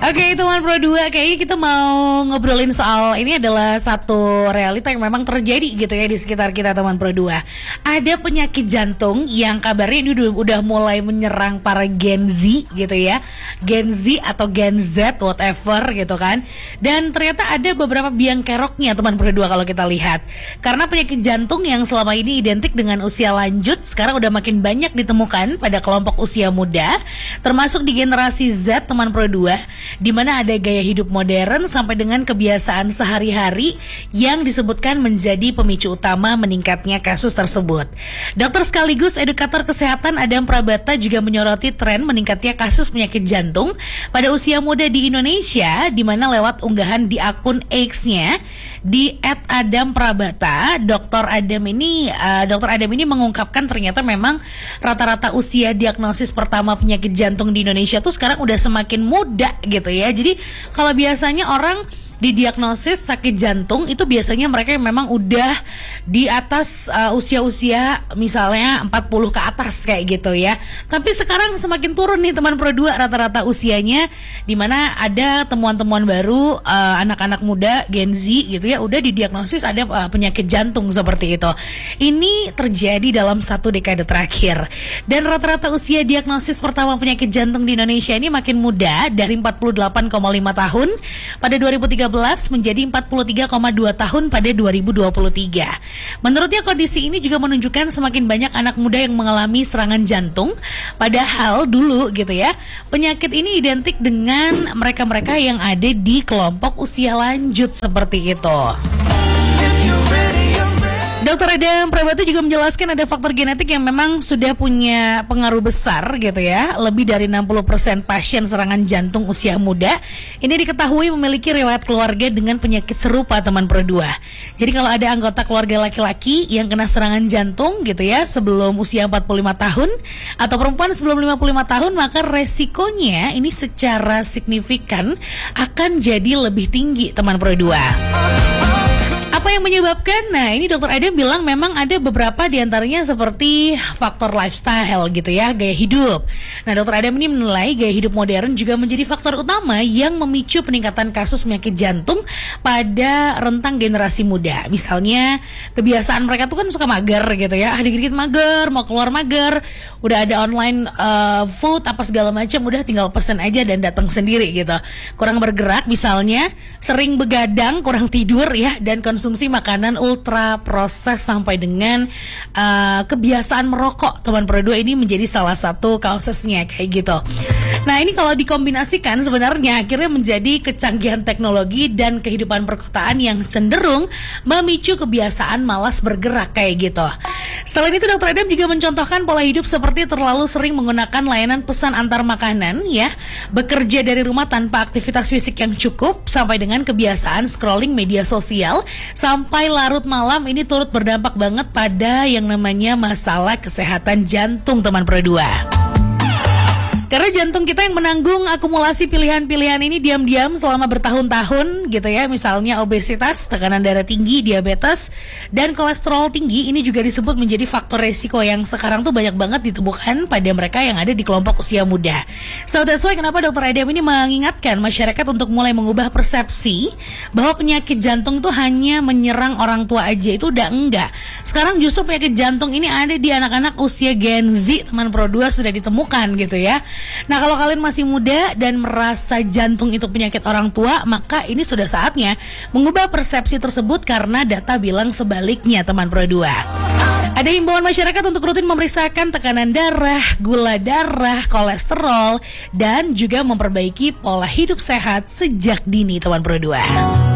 Oke, teman Pro 2, kayaknya kita mau ngobrolin soal ini adalah satu realita yang memang terjadi gitu ya di sekitar kita, teman Pro 2. Ada penyakit jantung yang kabarnya ini udah mulai menyerang para Gen Z gitu ya. Gen Z atau Gen Z whatever gitu kan. Dan ternyata ada beberapa biang keroknya, teman Pro 2, kalau kita lihat. Karena penyakit jantung yang selama ini identik dengan usia lanjut sekarang udah makin banyak ditemukan pada kelompok usia muda, termasuk di generasi Z, teman Pro 2, di mana ada gaya hidup modern sampai dengan kebiasaan sehari-hari yang disebutkan menjadi pemicu utama meningkatnya kasus tersebut. Dokter sekaligus edukator kesehatan Adam Prabata juga menyoroti tren meningkatnya kasus penyakit jantung pada usia muda di Indonesia, di mana lewat unggahan di akun X-nya di @adamprabata, Dokter Adam ini mengungkapkan ternyata memang rata-rata usia diagnosis pertama penyakit jantung di Indonesia tuh sekarang udah semakin muda gitu ya. Jadi kalau biasanya orang didiagnosis sakit jantung itu biasanya mereka yang memang udah di atas usia-usia misalnya 40 ke atas kayak gitu ya. Tapi sekarang semakin turun nih, teman Pro 2, rata-rata usianya, di mana ada temuan-temuan baru anak-anak muda Gen Z gitu ya udah didiagnosis ada penyakit jantung seperti itu. Ini terjadi dalam 1 dekade terakhir. Dan rata-rata usia diagnosis pertama penyakit jantung di Indonesia ini makin muda, dari 48,5 tahun pada 2013 menjadi 43,2 tahun pada 2023. Menurutnya kondisi ini juga menunjukkan semakin banyak anak muda yang mengalami serangan jantung. Padahal dulu gitu ya, penyakit ini identik dengan mereka-mereka yang ada di kelompok usia lanjut seperti itu. Dokter Adam Prabata juga menjelaskan ada faktor genetik yang memang sudah punya pengaruh besar gitu ya. Lebih dari 60% pasien serangan jantung usia muda ini diketahui memiliki riwayat keluarga dengan penyakit serupa, teman Pro 2. Jadi kalau ada anggota keluarga laki-laki yang kena serangan jantung gitu ya sebelum usia 45 tahun atau perempuan sebelum 55 tahun, maka resikonya ini secara signifikan akan jadi lebih tinggi, teman Pro 2. Apa yang menyebabkan? Nah, ini Dokter Adam bilang memang ada beberapa diantaranya seperti faktor lifestyle gitu ya, gaya hidup. Nah, Dokter Adam ini menilai gaya hidup modern juga menjadi faktor utama yang memicu peningkatan kasus penyakit jantung pada rentang generasi muda. Misalnya kebiasaan mereka tuh kan suka mager gitu ya, dikit-dikit mager, mau keluar mager, udah ada online food apa segala macam, udah tinggal pesen aja dan datang sendiri gitu. Kurang bergerak misalnya, sering begadang, kurang tidur ya, dan konsumsi makanan ultra proses sampai dengan kebiasaan merokok, teman Pro 2, ini menjadi salah satu kasusnya kayak gitu. Nah, ini kalau dikombinasikan sebenarnya akhirnya menjadi kecanggihan teknologi dan kehidupan perkotaan yang cenderung memicu kebiasaan malas bergerak kayak gitu. Selain itu, Dokter Adam juga mencontohkan pola hidup seperti terlalu sering menggunakan layanan pesan antar makanan ya, bekerja dari rumah tanpa aktivitas fisik yang cukup, sampai dengan kebiasaan scrolling media sosial sampai larut malam. Ini turut berdampak banget pada yang namanya masalah kesehatan jantung, teman Pro 2. Karena jantung kita yang menanggung akumulasi pilihan-pilihan ini diam-diam selama bertahun-tahun gitu ya. Misalnya obesitas, tekanan darah tinggi, diabetes, dan kolesterol tinggi. Ini juga disebut menjadi faktor resiko yang sekarang tuh banyak banget ditemukan pada mereka yang ada di kelompok usia muda. So that's why kenapa Dokter Adam ini mengingatkan masyarakat untuk mulai mengubah persepsi bahwa penyakit jantung tuh hanya menyerang orang tua aja. Itu udah enggak. Sekarang justru penyakit jantung ini ada di anak-anak usia Gen Z, teman Pro 2, sudah ditemukan gitu ya. Nah, kalau kalian masih muda dan merasa jantung itu penyakit orang tua, maka ini sudah saatnya mengubah persepsi tersebut karena data bilang sebaliknya, teman Pro 2. Ada himbauan masyarakat untuk rutin memeriksakan tekanan darah, gula darah, kolesterol, dan juga memperbaiki pola hidup sehat sejak dini, teman Pro 2.